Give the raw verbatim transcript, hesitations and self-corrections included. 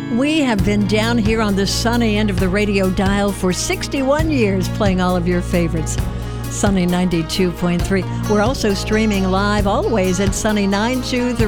We have been down here on the sunny end of the radio dial for sixty-one years, playing all of your favorites. Sunny ninety-two point three. We're also streaming live always at sunny nine two three